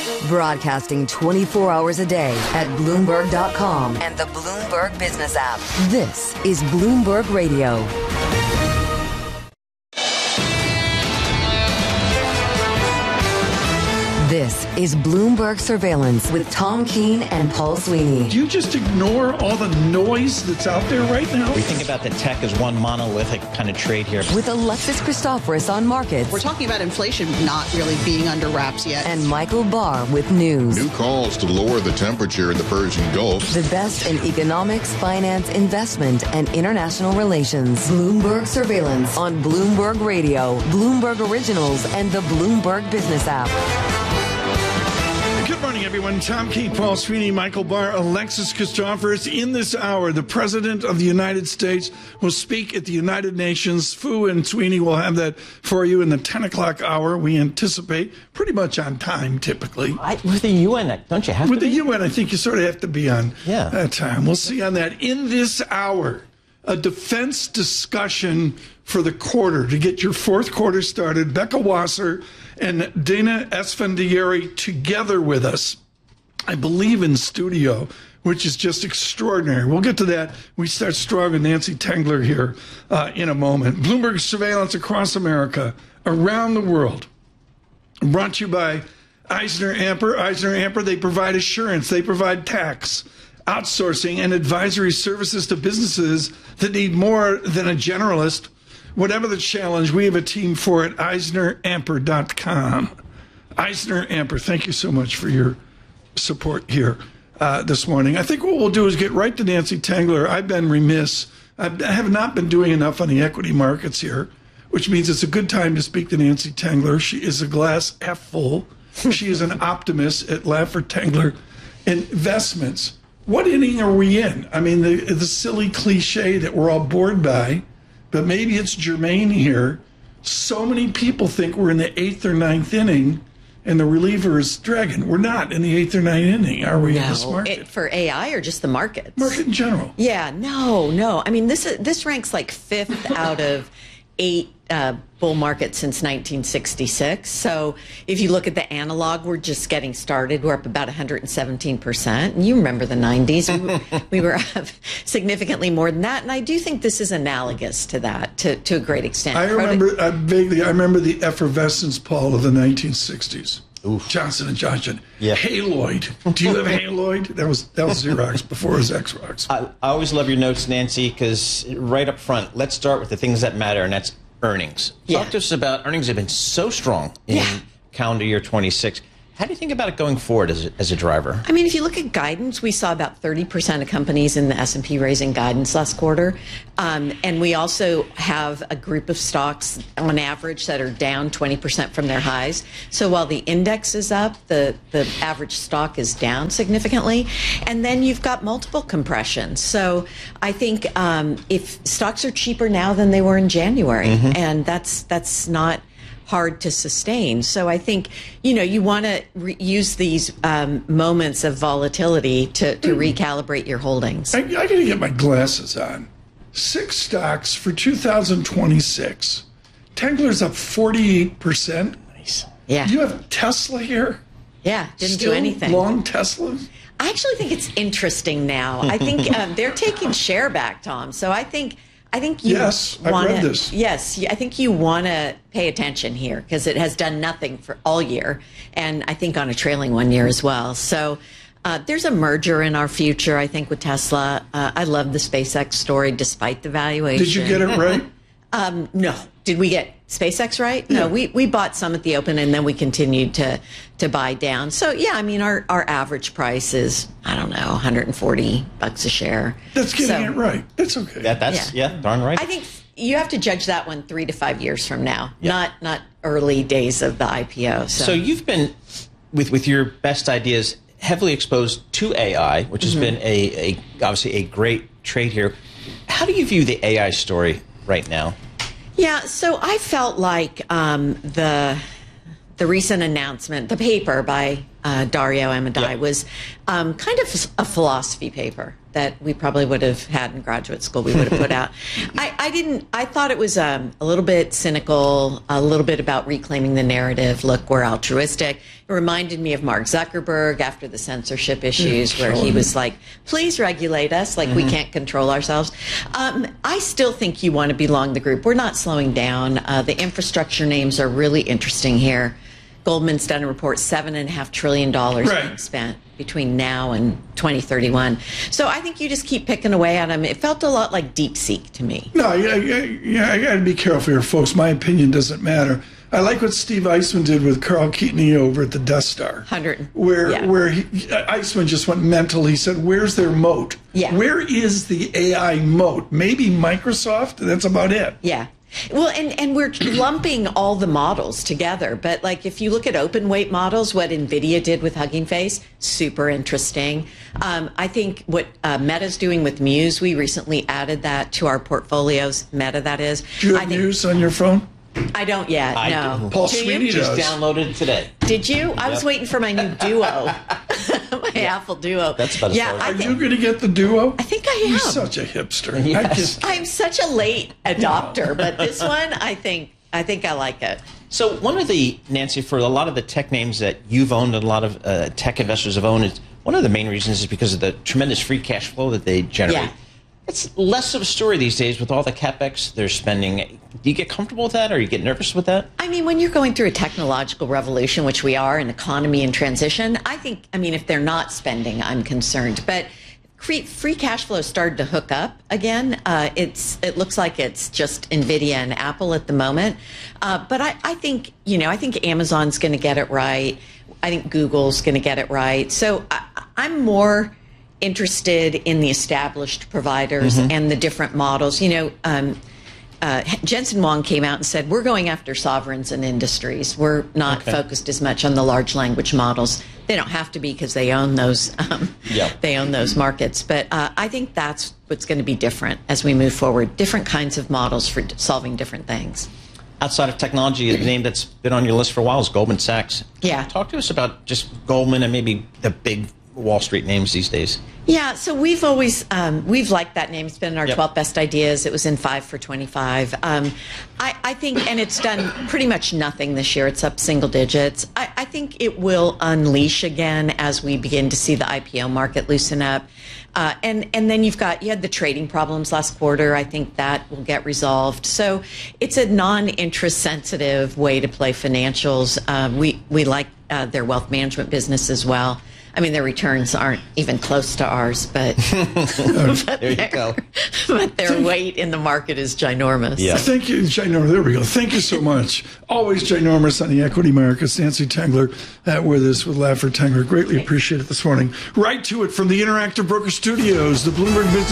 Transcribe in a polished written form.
Broadcasting 24 hours a day at Bloomberg.com and the Bloomberg Business app. This is Bloomberg Radio. This is Bloomberg Surveillance with Tom Keene and Paul Sweeney. Do you just ignore all the noise that's out there right now? We think about the tech as one monolithic kind of trade here. With Alexis Christoforous on markets. We're talking about inflation not really being under wraps yet. And Michael Barr with news. New calls to lower the temperature in the Persian Gulf. The best in economics, finance, investment, and international relations. Bloomberg Surveillance on Bloomberg Radio, Bloomberg Originals, and the Bloomberg Business app. Good morning, everyone. Tom Keene, Paul Sweeney, Michael Barr, Alexis Christoforous. In this hour, the President of the United States will speak at the United Nations. Fu and Sweeney will have that for you in the 10 o'clock hour. We anticipate pretty much on time, typically. With the UN, don't you have With to the be? UN, I think you sort of have to be on that time. We'll see on that. In this hour, a defense discussion for the quarter to get your fourth quarter started. Becca Wasser and Dana Esfandiari together with us, I believe in studio, which is just extraordinary. We'll get to that. We start strong with Nancy Tengler here in a moment. Bloomberg Surveillance across America, around the world. Brought to you by EisnerAmper. EisnerAmper, they provide assurance. They provide tax, outsourcing, and advisory services to businesses that need more than a generalist. Whatever the challenge, we have a team for it. EisnerAmper.com. EisnerAmper, thank you so much for your support here this morning. I think what we'll do is get right to Nancy Tengler. I've been remiss. I have not been doing enough on the equity markets here, which means it's a good time to speak to Nancy Tengler. She is a glass half full. She is an optimist at Laffer Tengler Investments. What inning are we in? I mean, the silly cliche that we're all bored by, but maybe it's germane here. So many people think we're in the 8th or 9th inning, and the reliever is Dragon. We're not in the 8th or 9th inning, are we, in this market? For AI or just the markets? Market in general. Yeah, no. I mean, this ranks like 5th out of 8 bull markets since 1966. So if you look at the analog, we're just getting started. We're up about 117%. And you remember the 90s. We were up significantly more than that. And I do think this is analogous to that to a great extent. I remember vaguely, I remember the effervescence, Paul, of the 1960s. Oof. Johnson & Johnson. Yeah. Haloid. Do you have Haloid? That was Xerox before it was Xerox. I always love your notes, Nancy, because right up front, let's start with the things that matter, and that's earnings. Talk to us about earnings have been so strong in calendar year 26. How do you think about it going forward as a driver? I mean, if you look at guidance, we saw about 30% of companies in the S&P raising guidance last quarter. And we also have a group of stocks on average that are down 20% from their highs. So while the index is up, the average stock is down significantly. And then you've got multiple compressions. So I think if stocks are cheaper now than they were in January, and that's not hard to sustain. So I think, you want to use these moments of volatility to recalibrate your holdings. I got to get my glasses on. 6 stocks for 2026. Tengler's up 48%. Nice. Yeah. Do you have Tesla here? Yeah, didn't Still do anything. Long Tesla? I actually think it's interesting now. I think they're taking share back, Tom. So I think you Yes, want I've read to. this. Yes, I think you want to pay attention here because it has done nothing for all year, and I think on a trailing 1 year as well. So there's a merger in our future, I think, with Tesla. I love the SpaceX story, despite the valuation. Did you get it right? No. Did we get SpaceX right? Yeah. No, we bought some at the open and then we continued to buy down. So yeah, I mean our average price is, I don't know, $140 a share. That's getting it right. That's okay. That's darn right. I think you have to judge that one 3 to 5 years from now, not early days of the IPO. So you've been with your best ideas heavily exposed to AI, which has been a obviously a great trade here. How do you view the AI story right now? Yeah, so I felt like the recent announcement, the paper by Dario Amodei, was kind of a philosophy paper that we probably would have had in graduate school. We would have put out. I thought it was a little bit cynical, a little bit about reclaiming the narrative. Look, we're altruistic. It reminded me of Mark Zuckerberg after the censorship issues, where he was like, please regulate us, like we can't control ourselves. I still think you want to belong the group. We're not slowing down. The infrastructure names are really interesting here. Goldman's done a report, $7.5 trillion being spent between now and 2031. So I think you just keep picking away at them. It felt a lot like DeepSeek to me. No, I got to be careful here, folks. My opinion doesn't matter. I like what Steve Eisman did with Carl Keatoney over at the Death Star. Where Eisman just went mental. He said, where's their moat? Yeah. Where is the AI moat? Maybe Microsoft, that's about it. Yeah. Well, and we're lumping all the models together. But like if you look at open weight models, what NVIDIA did with Hugging Face, super interesting. I think what Meta's doing with Muse, we recently added that to our portfolios. Meta, that is. Do you have Muse on your phone? I don't yet, no. Paul Sweeney just downloaded it today. Did you? I was waiting for my new Duo. My Apple Duo. That's about Are you going to get the Duo? I think I am. You're such a hipster. Yes. I'm such a late adopter, but this one, I think I like it. So one of the, Nancy, for a lot of the tech names that you've owned and a lot of tech investors have owned, one of the main reasons is because of the tremendous free cash flow that they generate. Yeah. It's less of a story these days with all the CapEx they're spending. Do you get comfortable with that, or you get nervous with that? I mean, when you're going through a technological revolution, which we are, an economy in transition, if they're not spending, I'm concerned. But free cash flow started to hook up again. It looks like it's just NVIDIA and Apple at the moment. But I think Amazon's going to get it right. I think Google's going to get it right. So I'm more interested in the established providers and the different models. Jensen Huang came out and said, we're going after sovereigns and industries. We're not focused as much on the large language models. They don't have to be because they own those. They own those markets. But I think that's what's going to be different as we move forward. Different kinds of models for solving different things. Outside of technology, the name that's been on your list for a while is Goldman Sachs. Yeah. Talk to us about just Goldman and maybe the big Wall Street names these days. Yeah, so we've always we've liked that name. It's been in our 12 best ideas. It was in 5 for 25. I think, and it's done pretty much nothing this year. It's up single digits. I think it will unleash again as we begin to see the IPO market loosen up. And then you had the trading problems last quarter. I think that will get resolved. So it's a non-interest sensitive way to play financials. We like their wealth management business as well. I mean, their returns aren't even close to ours, but, there you go. But their weight in the market is ginormous. Yeah. Thank you, ginormous. There we go. Thank you so much. Always ginormous on the Equity Markets. Nancy Tengler with us with Laffer Tengler. Greatly appreciate it this morning. Right to it from the Interactive Broker Studios, the Bloomberg Business